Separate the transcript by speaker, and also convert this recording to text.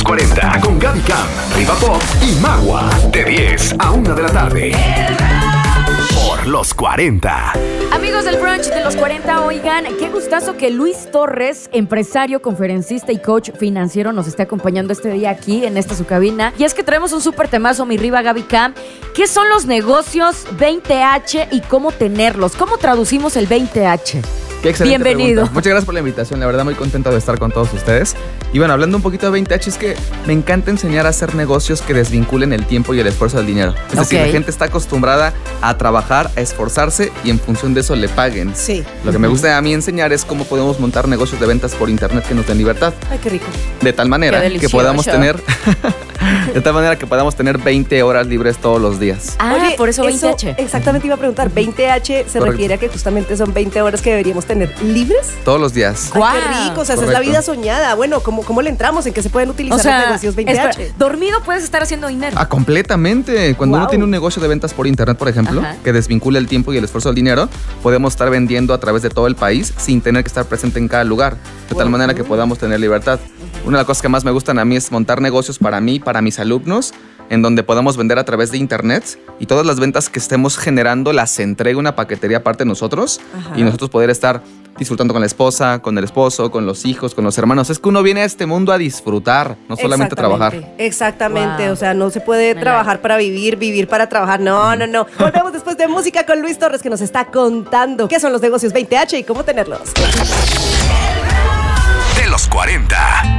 Speaker 1: 40 con Gaby Cam, Riva Pop y Magua. De 10 a 1 de la tarde. Por los 40.
Speaker 2: Amigos del brunch de los 40, oigan, qué gustazo que Luis Torres, empresario, conferencista y coach financiero, nos esté acompañando este día aquí en esta su cabina. Y es que traemos un súper temazo, mi Riva Gaby Cam. ¿Qué son los negocios 20H y cómo tenerlos? ¿Cómo traducimos el 20H?
Speaker 3: Qué excelente
Speaker 2: Bienvenido.
Speaker 3: Pregunta. Muchas gracias por la invitación, la verdad muy contento de estar con todos ustedes. Y bueno, hablando un poquito de 20H, es que me encanta enseñar a hacer negocios que desvinculen el tiempo y el esfuerzo del dinero. Es decir, la gente está acostumbrada a trabajar, a esforzarse y en función de eso le paguen.
Speaker 4: Sí.
Speaker 3: Lo que me gusta a mí enseñar es cómo podemos montar negocios de ventas por internet que nos den libertad.
Speaker 4: Ay, qué rico.
Speaker 3: De tal manera que podamos tener de tal manera que podamos tener 20 horas libres todos los días.
Speaker 4: Oye,
Speaker 2: por eso 20H.
Speaker 4: Exactamente iba a preguntar, 20H se
Speaker 3: Correcto.
Speaker 4: refiere a que justamente son 20 horas que deberíamos tener libres.
Speaker 3: Todos los días.
Speaker 4: Ay,
Speaker 2: Guau.
Speaker 4: qué rico, o sea, esa es
Speaker 3: Correcto.
Speaker 4: la vida soñada. Bueno, ¿cómo le entramos? ¿En qué se pueden utilizar
Speaker 2: O sea,
Speaker 4: los negocios 20H?
Speaker 2: dormido puedes estar haciendo dinero.
Speaker 3: Ah, completamente. Cuando uno
Speaker 4: Wow.
Speaker 3: tiene un negocio de ventas por internet, por ejemplo,
Speaker 2: Ajá.
Speaker 3: que desvincula el tiempo y el esfuerzo del dinero, podemos estar vendiendo a través de todo el país sin tener que estar presente en cada lugar, de tal manera que podamos tener libertad. Una de las cosas que más me gustan a mí es montar negocios para mí, para mis alumnos, en donde podamos vender a través de internet y todas las ventas que estemos generando las entrega una paquetería aparte de nosotros.
Speaker 4: Ajá.
Speaker 3: Y nosotros poder estar disfrutando con la esposa, con el esposo, con los hijos, con los hermanos. Es que uno viene a este mundo a disfrutar, no solamente a trabajar.
Speaker 4: Exactamente,
Speaker 2: Wow.
Speaker 4: o sea, no se puede
Speaker 2: Me
Speaker 4: trabajar
Speaker 2: la-
Speaker 4: para vivir, vivir para trabajar. No. Volvemos después de música con Luis Torres, que nos está contando qué son los negocios 20H y cómo tenerlos.
Speaker 1: De los 40.